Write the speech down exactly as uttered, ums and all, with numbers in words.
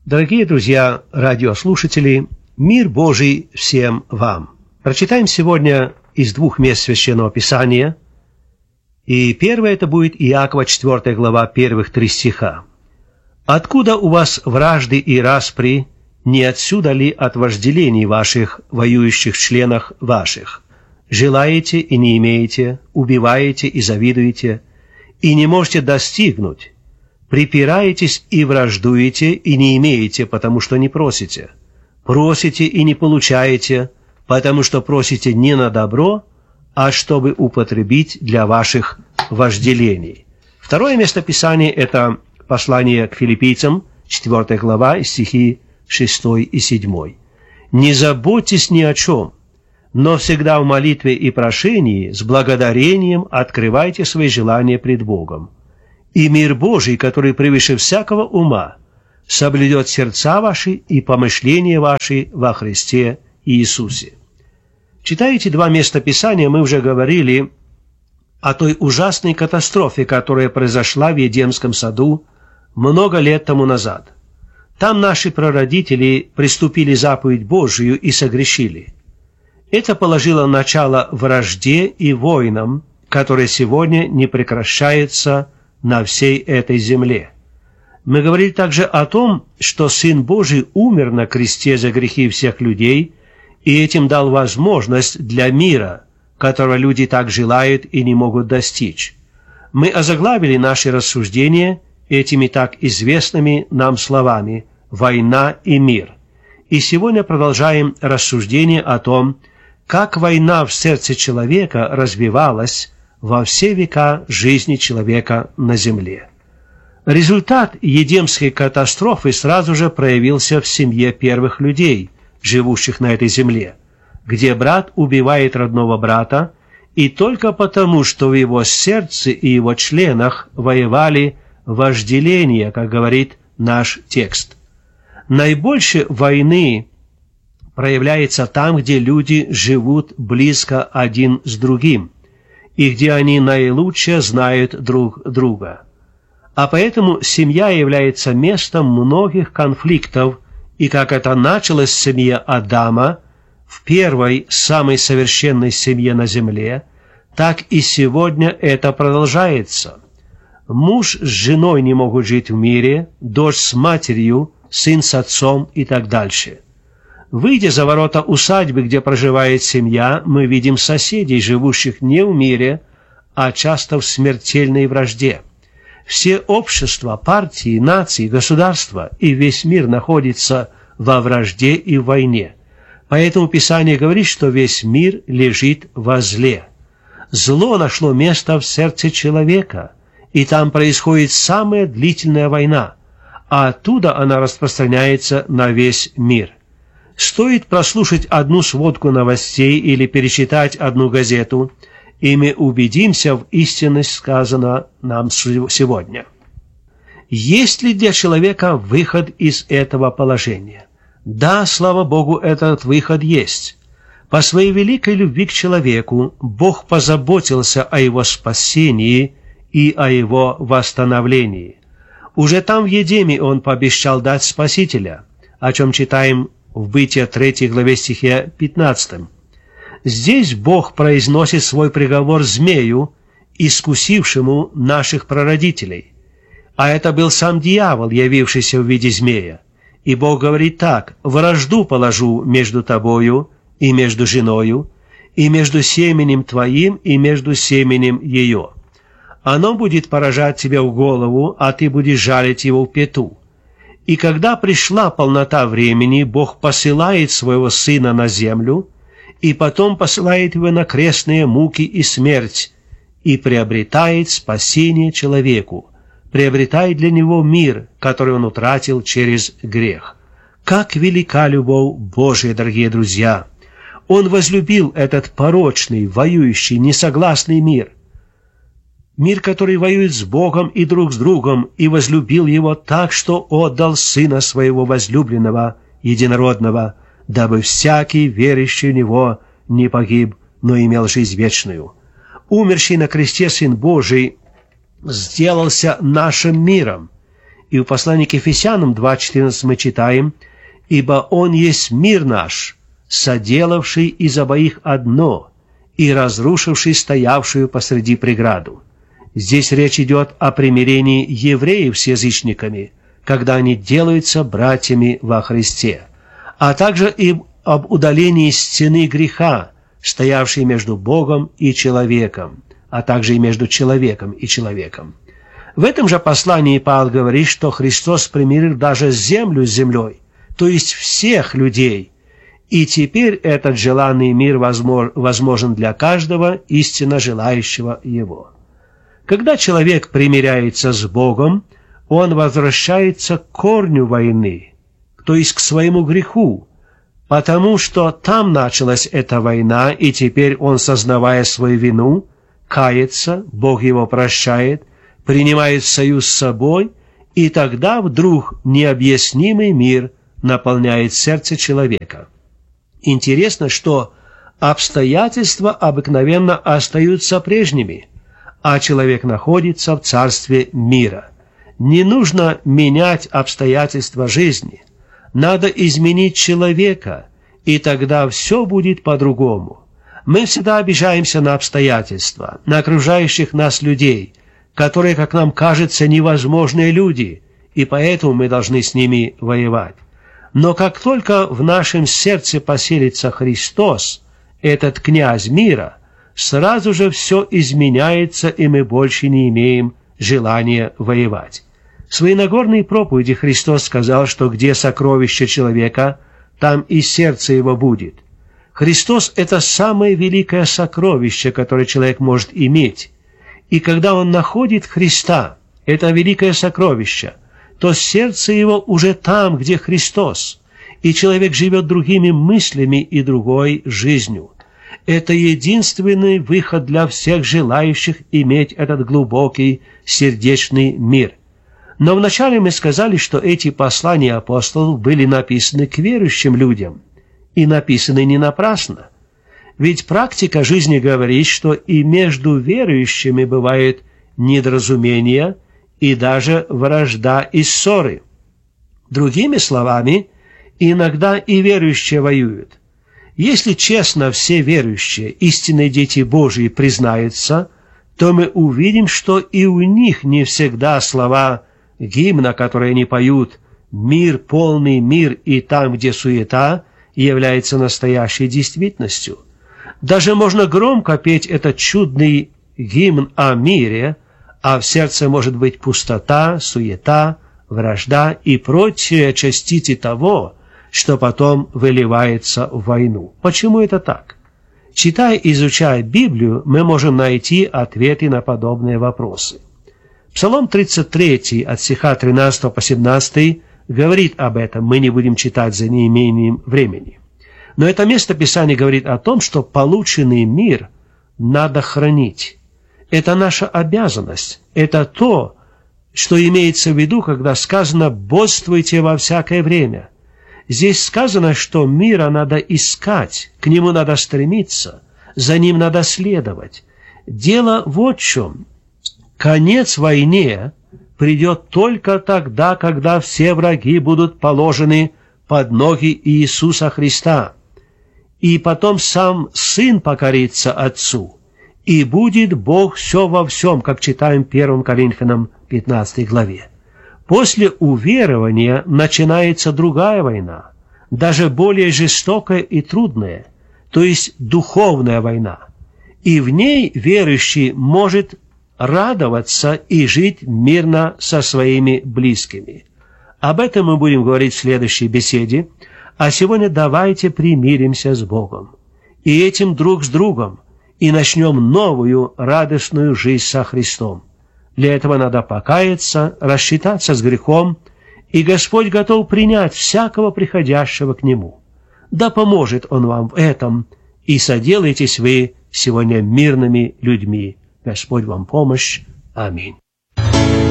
Дорогие друзья, радиослушатели, мир Божий всем вам. Прочитаем сегодня из двух мест Священного Писания. И первое это будет Иакова, четвёртая глава, первых три стиха. «Откуда у вас вражды и распри, не отсюда ли от вожделений ваших, воюющих членах ваших? Желаете и не имеете, убиваете и завидуете, и не можете достигнуть. Припираетесь и враждуете, и не имеете, потому что не просите. Просите и не получаете, потому что просите не на добро, а чтобы употребить для ваших вожделений». Второе место Писания – это послание к филиппийцам, четвёртая глава, стихи шестой и седьмой. «Не заботьтесь ни о чем, но всегда в молитве и прошении с благодарением открывайте свои желания пред Богом. И мир Божий, который превыше всякого ума, соблюдет сердца ваши и помышления ваши во Христе Иисусе». Читая эти два места Писания, мы уже говорили о той ужасной катастрофе, которая произошла в Едемском саду много лет тому назад. Там наши прародители приступили заповедь Божию и согрешили. Это положило начало вражде и войнам, которые сегодня не прекращаются на всей этой земле. Мы говорили также о том, что Сын Божий умер на кресте за грехи всех людей и этим дал возможность для мира, которого люди так желают и не могут достичь. Мы озаглавили наши рассуждения этими так известными нам словами «война и мир». И сегодня продолжаем рассуждение о том, как война в сердце человека развивалась во все века жизни человека на земле. Результат Едемской катастрофы сразу же проявился в семье первых людей, живущих на этой земле, где брат убивает родного брата, и только потому, что в его сердце и его членах воевали вожделения, как говорит наш текст. Наибольше войны проявляется там, где люди живут близко один с другим, и где они наилучше знают друг друга. А поэтому семья является местом многих конфликтов, и как это началось в семье Адама, в первой, самой совершенной семье на земле, так и сегодня это продолжается. Муж с женой не могут жить в мире, дочь с матерью, сын с отцом и так дальше. Выйдя за ворота усадьбы, где проживает семья, мы видим соседей, живущих не в мире, а часто в смертельной вражде. Все общества, партии, нации, государства и весь мир находятся во вражде и в войне. Поэтому Писание говорит, что весь мир лежит во зле. Зло нашло место в сердце человека, и там происходит самая длительная война, а оттуда она распространяется на весь мир. Стоит прослушать одну сводку новостей или перечитать одну газету, и мы убедимся в истинности сказанного нам сегодня. Есть ли для человека выход из этого положения? Да, слава Богу, этот выход есть. По своей великой любви к человеку Бог позаботился о его спасении и о его восстановлении. Уже там в Едеме Он пообещал дать Спасителя, о чем читаем в Бытие третьей главе стихе пятнадцатом. Здесь Бог произносит свой приговор змею, искусившему наших прародителей. А это был сам дьявол, явившийся в виде змея. И Бог говорит так: «Вражду положу между тобою и между женою, и между семенем твоим и между семенем ее. Оно будет поражать тебя в голову, а ты будешь жалить его в пяту». И когда пришла полнота времени, Бог посылает своего Сына на землю, и потом посылает его на крестные муки и смерть, и приобретает спасение человеку, приобретает для него мир, который он утратил через грех. Как велика любовь Божия, дорогие друзья! Он возлюбил этот порочный, воюющий, несогласный мир, мир, который воюет с Богом и друг с другом, и возлюбил его так, что отдал Сына Своего возлюбленного, единородного, дабы всякий, верующий в Него, не погиб, но имел жизнь вечную. Умерший на кресте Сын Божий сделался нашим миром, И в послании к Ефесянам два четырнадцать мы читаем: «Ибо Он есть мир наш, соделавший из обоих одно и разрушивший стоявшую посреди преграду». Здесь речь идет о примирении евреев с язычниками, когда они делаются братьями во Христе, а также и об удалении стены греха, стоявшей между Богом и человеком, а также и между человеком и человеком. В этом же послании Павел говорит, что Христос примирил даже землю с землей, то есть всех людей, и теперь этот желанный мир возможен для каждого истинно желающего его. Когда человек примиряется с Богом, он возвращается к корню войны, то есть к своему греху, потому что там началась эта война, и теперь он, сознавая свою вину, кается, Бог его прощает, принимает союз с собой, и тогда вдруг необъяснимый мир наполняет сердце человека. Интересно, что обстоятельства обыкновенно остаются прежними, а человек находится в царстве мира. Не нужно менять обстоятельства жизни. Надо изменить человека, и тогда все будет по-другому. Мы всегда обижаемся на обстоятельства, на окружающих нас людей, которые, как нам кажется, невозможные люди, и поэтому мы должны с ними воевать. Но как только в нашем сердце поселится Христос, этот князь мира, сразу же все изменяется, и мы больше не имеем желания воевать. В своей Нагорной проповеди Христос сказал, что где сокровище человека, там и сердце его будет. Христос – это самое великое сокровище, которое человек может иметь. И когда он находит Христа, это великое сокровище, то сердце его уже там, где Христос, и человек живет другими мыслями и другой жизнью. Это единственный выход для всех желающих иметь этот глубокий сердечный мир. Но вначале мы сказали, что эти послания апостолов были написаны к верующим людям, и написаны не напрасно. Ведь практика жизни говорит, что и между верующими бывает недоразумение и даже вражда и ссоры. Другими словами, иногда и верующие воюют. Если честно все верующие, истинные дети Божьи, признаются, то мы увидим, что и у них не всегда слова гимна, которые они поют «Мир, полный мир и там, где суета», является настоящей действительностью. Даже можно громко петь этот чудный гимн о мире, а в сердце может быть пустота, суета, вражда и прочие частицы того, что потом выливается в войну. Почему это так? Читая и изучая Библию, мы можем найти ответы на подобные вопросы. Псалом тридцать три, от стиха тринадцатого по семнадцатый, говорит об этом, мы не будем читать за неимением времени. Но это место Писания говорит о том, что полученный мир надо хранить. Это наша обязанность, это то, что имеется в виду, когда сказано «бодствуйте во всякое время». Здесь сказано, что мира надо искать, к нему надо стремиться, за ним надо следовать. Дело вот в чем. Конец войне придет только тогда, когда все враги будут положены под ноги Иисуса Христа. И потом сам Сын покорится Отцу, и будет Бог все во всем, как читаем в первом Коринфянам пятнадцатой главе. После уверования начинается другая война, даже более жестокая и трудная, то есть духовная война. И в ней верующий может радоваться и жить мирно со своими близкими. Об этом мы будем говорить в следующей беседе, а сегодня давайте примиримся с Богом, и этим друг с другом, и начнем новую радостную жизнь со Христом. Для этого надо покаяться, рассчитаться с грехом, и Господь готов принять всякого приходящего к Нему. Да поможет Он вам в этом, и соделайтесь вы сегодня мирными людьми. Господь вам помощь. Аминь.